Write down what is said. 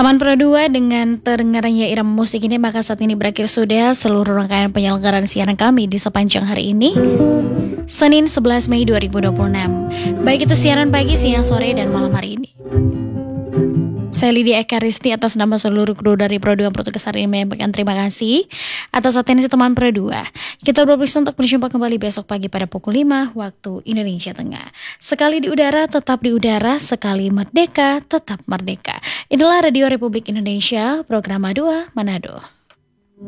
Teman Pro 2 dengan terdengarnya irama musik ini maka saat ini berakhir sudah seluruh rangkaian penyelenggaraan siaran kami di sepanjang hari ini Senin 11 Mei 2026. Baik itu siaran pagi, siang, sore, dan malam hari ini. Saya Lydia Eka Risti atas nama seluruh kru dari Pro 2 Pro Tugas hari ini menyampaikan terima kasih atas atensi teman Pro 2. Kita berpisah untuk berjumpa kembali besok pagi pada pukul 5 waktu Indonesia Tengah. Sekali di udara, tetap di udara. Sekali merdeka, tetap merdeka. Inilah Radio Republik Indonesia, program A2 Manado.